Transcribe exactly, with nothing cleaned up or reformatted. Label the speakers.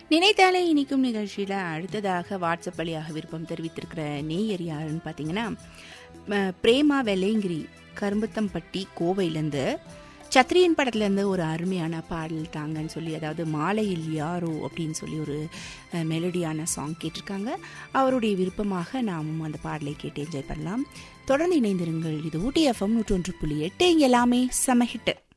Speaker 1: நினைத்தாலே இனிக்கும் நிகழ்ச்சியில் அடுத்ததாக வாட்ஸ்அப் வழியாக விருப்பம் தெரிவித்திருக்கிற நேயர் யாருன்னு பார்த்தீங்கன்னா, பிரேமா வெள்ளைங்கிரி கரும்பத்தம்பட்டி கோவையிலேருந்து சத்திரியன் படத்துலேருந்து ஒரு அருமையான பாடல் தாங்கன்னு சொல்லி, அதாவது மாலையில் யாரோ அப்படின்னு சொல்லி ஒரு மெலடியான சாங் கேட்டிருக்காங்க. அவருடைய விருப்பமாக நாமும் அந்த பாடலை கேட்டு என்ஜாய் பண்ணலாம். தொடர்ந்து இணைந்திருங்கள். இது ஊட்டி எஃப்எம் நூற்றி ஒன்று புள்ளி எட்டு. இங்கே எல்லாமே செம ஹிட்.